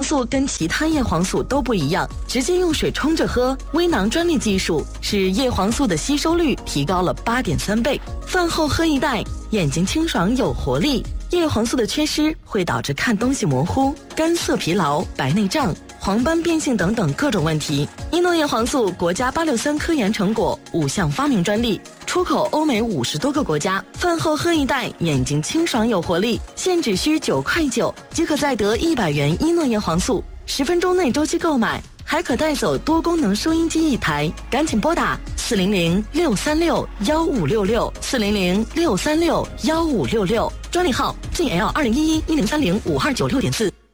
素跟其他叶黄素都不一样，直接用水冲着喝。微囊专利技术使叶黄素的吸收率提高了8.3倍。饭后喝一袋，眼睛清爽有活力。叶黄素的缺失会导致看东西模糊、干涩疲劳、白内障、黄斑变性等等各种问题。伊诺叶黄素国家863科研成果，5项发明专利，出口欧美50多个国家。饭后喝一袋，眼睛清爽有活力，现只需9.9块即可再得100元伊诺叶黄素，10分钟内周期购买，还可带走多功能收音机1台。赶紧拨打400-636-1566 400-636-1566，专利号 GL201110305296.4。